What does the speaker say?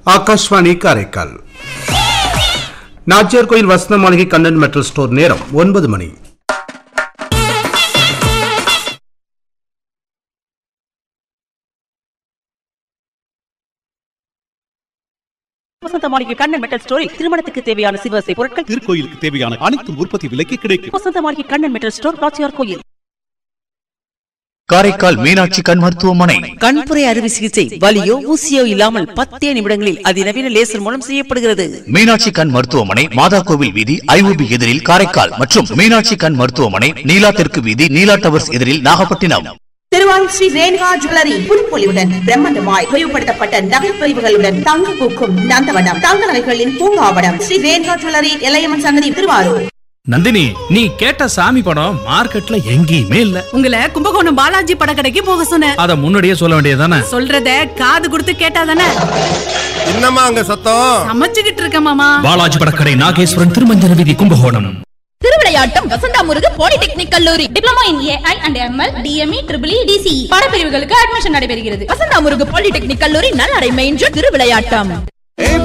ஆகாஷ்வாணி காரைக்கால். நாச்சியார் கோயில் வசந்த மாளிகை Kannan metal store. நேரம் 9 மணி. வசந்த மாளிகை கண்ணன் மெட்டல் ஸ்டோரில் திருமணத்துக்கு தேவையான சிவசை பொருட்கள், திருக்கோயிலுக்கு தேவையான அனைத்து உற்பத்தி விலைக்கு கிடைக்கும். வசந்த மாளிகை கண்ணன் மெட்டல் ஸ்டோர், நாச்சியார் கோயில். காரைக்கால் மீனாட்சி கண் மருத்துவமனை. கண்புரை அறுவை சிகிச்சை வலியோ ஊசியோ இல்லாமல் 10 நிமிடங்களில் அதிநவீன லேசர் மூலம் செய்யப்படுகிறது. மீனாட்சி கண் மருத்துவமனை, மாதா கோவில் வீதி, ஐஓபி எதிரில் காரைக்கால் மற்றும் மீனாட்சி கண் மருத்துவமனை, நீலா தெற்கு வீதி, நீலா டவர்ஸ் எதிரில் நாகப்பட்டினம். திருவாரூர் ஸ்ரீ ரேணுகா ஜுவல்லரி புதுப்பொலிவுடன் பிரம்மாண்டமாய் விரிவுபடுத்தப்பட்ட நகைப்பொழிவுகளுடன் தங்க பூக்கும் நந்தவனம், தங்க நகைகளின் பூங்காவனம். ஸ்ரீ ரேணுகா ஜுவல்லரி, எல்லையம்மன் சன்னதி, திருவாரூர். நந்தினி, நீ கேட்ட சாமி படம் மார்க்கெட்ல எங்கேயுமே இல்ல. உங்களை கும்பகோணம் பாலாஜி படக்கடைக்கு போக சொன்னேன். அத முன்னாடியே சொல்ல வேண்டியதானே? சொல்றத காது கொடுத்து கேட்டாதானே. என்னம்மா அங்க சத்தம்? சமைச்சுக்கிட்டு இருக்க மாமா. பாலாஜி படக்கடை, நாகேஸ்வரன், திருமஞ்சன வீதி, கும்பகோணம். திருவிளையாட்டம் வசந்தா முருகு பாலிடெக்னிக் கல்லூரி. Diploma in AI and ML, DME, EEE, DCE பாடப்பிரிவுகளுக்கு admission நடைபெறுகிறது. வசந்தா முருகு பாலிடெக்னிக் கல்லூரி, நல்லடை மெயின் ரோட், திருவிளையாட்டம்.